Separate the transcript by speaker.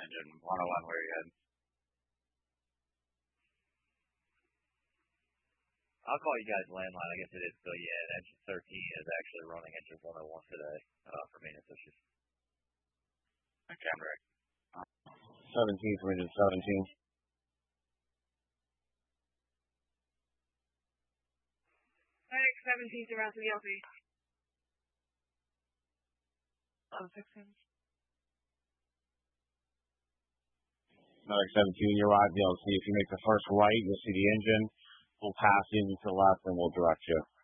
Speaker 1: engine. 101, where you heading? I'll call you guys landline. I guess it is still, yeah, engine 13 is actually running engine 101 today for maintenance issues. Okay, I'm ready.
Speaker 2: 17 for engine 17.
Speaker 3: Medic 17 around to the LP. 16.
Speaker 2: Medic 17, you're right. You'll see if you make the first right, you'll see the engine. We'll pass you to the left and we'll direct you.